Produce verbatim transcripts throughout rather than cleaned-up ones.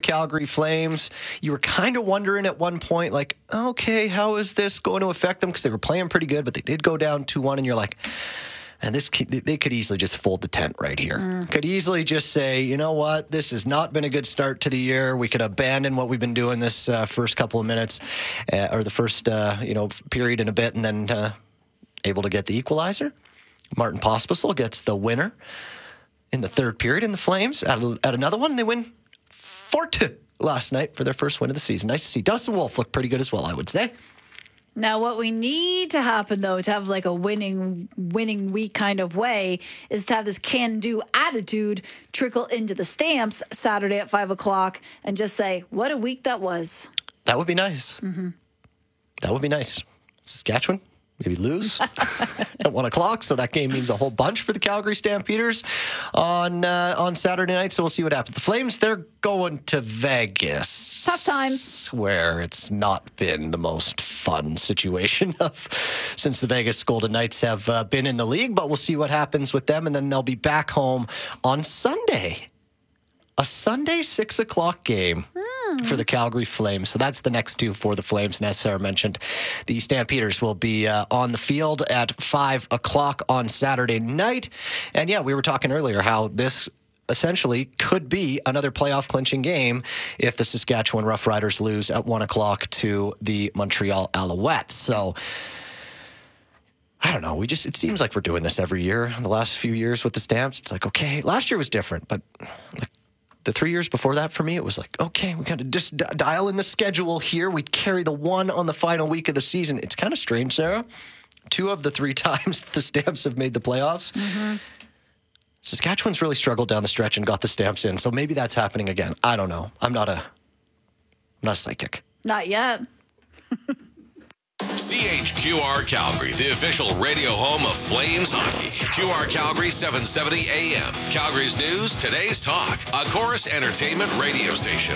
Calgary Flames. You were kind of wondering at one point, like, okay, how is this going to affect them? Because they were playing pretty good, but they did go down two one, and you're like, and this they could easily just fold the tent right here. Mm. Could easily just say, you know what, this has not been a good start to the year. We could abandon what we've been doing this uh, first couple of minutes, uh, or the first uh, you know period in a bit, and then uh, able to get the equalizer. Martin Pospisil gets the winner in the third period, and the Flames at, at another one. They win four two last night for their first win of the season. Nice to see. Dustin Wolf looked pretty good as well, I would say. Now, what we need to happen, though, to have like a winning winning week kind of way, is to have this can-do attitude trickle into the Stamps Saturday at five o'clock and just say, what a week that was. That would be nice. Mm-hmm. That would be nice. Saskatchewan, maybe lose at one o'clock. So that game means a whole bunch for the Calgary Stampeders on uh, on Saturday night. So we'll see what happens. The Flames, they're going to Vegas. Tough times. Where it's not been the most fun situation of since the Vegas Golden Knights have uh, been in the league. But we'll see what happens with them. And then they'll be back home on Sunday. A Sunday six o'clock game. For the Calgary Flames. So that's the next two for the Flames. And as Sarah mentioned, the Stampeders will be uh, on the field at five o'clock on Saturday night. And yeah, we were talking earlier how this essentially could be another playoff clinching game if the Saskatchewan Roughriders lose at one o'clock to the Montreal Alouettes. So I don't know. We just, it seems like we're doing this every year. In the last few years with the Stamps, it's like, okay, last year was different, but like, the three years before that, for me, it was like, okay, we got to just d- dial in the schedule here. We carry the one on the final week of the season. It's kind of strange, Sarah. Two of the three times the Stamps have made the playoffs. Mm-hmm. Saskatchewan's really struggled down the stretch and got the Stamps in. So maybe that's happening again. I don't know. I'm not a, I'm not a psychic. Not yet. C H Q R Calgary, the official radio home of Flames hockey. Q R Calgary seven seventy A M. Calgary's news, today's talk. A Chorus Entertainment radio station.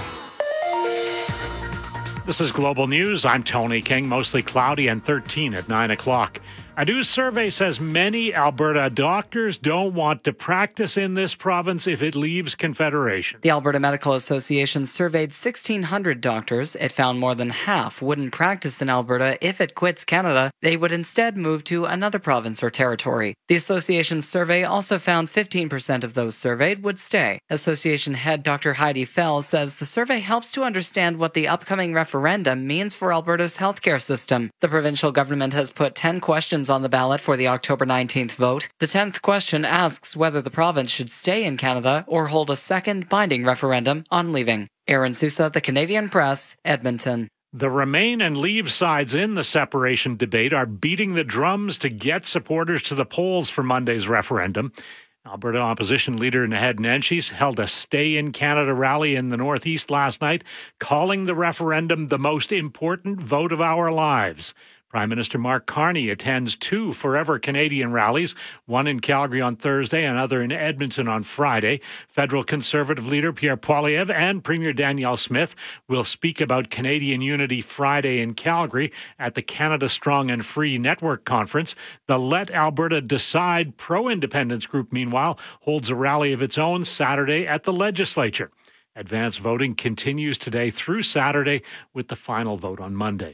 This is Global News. I'm Tony King. Mostly cloudy and thirteen at nine o'clock. A new survey says many Alberta doctors don't want to practice in this province if it leaves Confederation. The Alberta Medical Association surveyed sixteen hundred doctors. It found more than half wouldn't practice in Alberta if it quits Canada. They would instead move to another province or territory. The association's survey also found fifteen percent of those surveyed would stay. Association head Doctor Heidi Fell says the survey helps to understand what the upcoming referendum means for Alberta's healthcare system. The provincial government has put ten questions on the ballot for the October nineteenth vote. The tenth question asks whether the province should stay in Canada or hold a second binding referendum on leaving. Aaron Sousa, The Canadian Press, Edmonton. The Remain and Leave sides in the separation debate are beating the drums to get supporters to the polls for Monday's referendum. Alberta opposition leader Naheed Nenshi held a Stay in Canada rally in the Northeast last night, calling the referendum the most important vote of our lives. Prime Minister Mark Carney attends two Forever Canadian rallies, one in Calgary on Thursday, another in Edmonton on Friday. Federal Conservative leader Pierre Poilievre and Premier Danielle Smith will speak about Canadian unity Friday in Calgary at the Canada Strong and Free Network Conference. The Let Alberta Decide pro-independence group, meanwhile, holds a rally of its own Saturday at the legislature. Advance voting continues today through Saturday, with the final vote on Monday.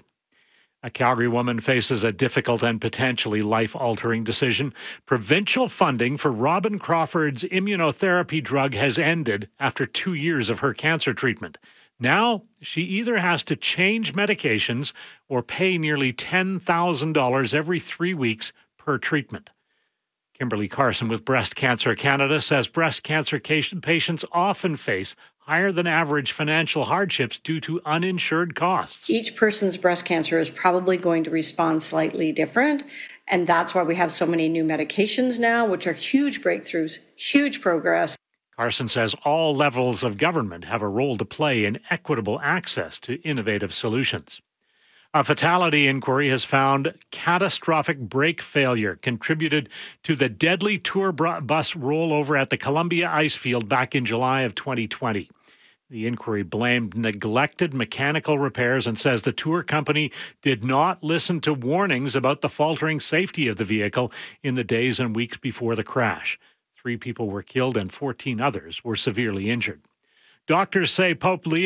A Calgary woman faces a difficult and potentially life-altering decision. Provincial funding for Robin Crawford's immunotherapy drug has ended after two years of her cancer treatment. Now, she either has to change medications or pay nearly ten thousand dollars every three weeks per treatment. Kimberly Carson with Breast Cancer Canada says breast cancer patients often face higher than average financial hardships due to uninsured costs. Each person's breast cancer is probably going to respond slightly different, and that's why we have so many new medications now, which are huge breakthroughs, huge progress. Carson says all levels of government have a role to play in equitable access to innovative solutions. A fatality inquiry has found catastrophic brake failure contributed to the deadly tour bus rollover at the Columbia Icefield back in July of twenty twenty. The inquiry blamed neglected mechanical repairs and says the tour company did not listen to warnings about the faltering safety of the vehicle in the days and weeks before the crash. Three people were killed and fourteen others were severely injured. Doctors say Pope Leo